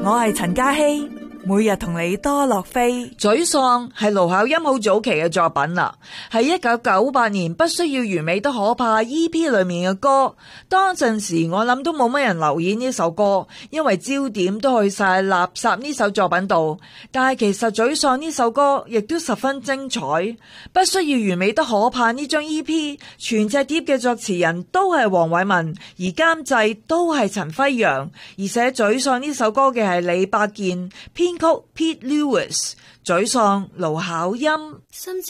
我係陳嘉希，每日同你多樂飛。 沮喪係盧巧音好早期嘅作品啦，係1998年不需要完美得可怕 EP 裏面嘅歌。當陣時我諗都冇乜人留意呢首歌，因為焦點都去晒垃圾呢首作品度。但係其實沮喪呢首歌亦都十分精彩。不需要完美得可怕呢張 EP 全隻碟嘅作詞人都係黃偉文，而監製都係陳輝陽，而寫沮喪呢首歌嘅係李百健，編曲 Pete Lewis。沮喪盧巧音。